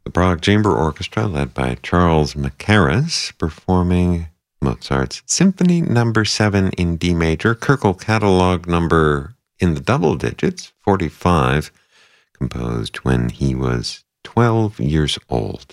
The Prague Chamber Orchestra, led by Charles Mackerras, performing Mozart's Symphony No. 7 in D major, Köchel catalog number in the double digits, 45, composed when he was 12 years old.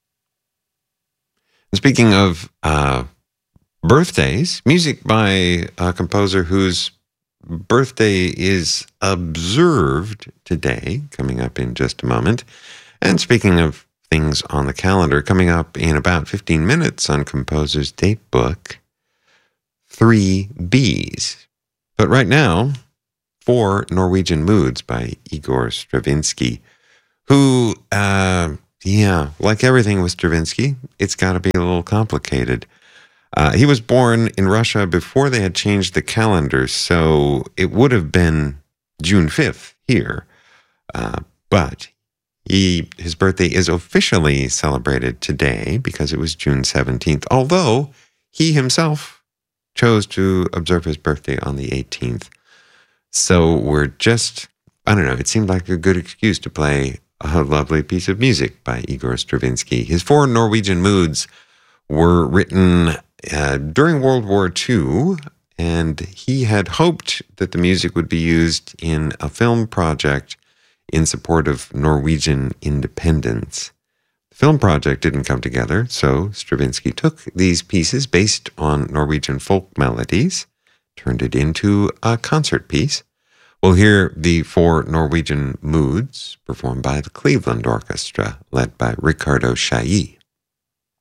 And speaking of birthdays, music by a composer whose birthday is observed today, coming up in just a moment. And speaking of things on the calendar, coming up in about 15 minutes on Composer's Date Book, 3 Bs. But right now, 4 Norwegian Moods by Igor Stravinsky, who, like everything with Stravinsky, it's got to be a little complicated. He was born in Russia before they had changed the calendar, so it would have been June 5th here. But his birthday is officially celebrated today because it was June 17th, although he himself chose to observe his birthday on the 18th. So we're just, I don't know, it seemed like a good excuse to play a lovely piece of music by Igor Stravinsky. His 4 Norwegian Moods were written during World War II, and he had hoped that the music would be used in a film project in support of Norwegian independence. The film project didn't come together, so Stravinsky took these pieces based on Norwegian folk melodies, turned it into a concert piece. We'll hear the 4 Norwegian Moods performed by the Cleveland Orchestra, led by Ricardo Chailly.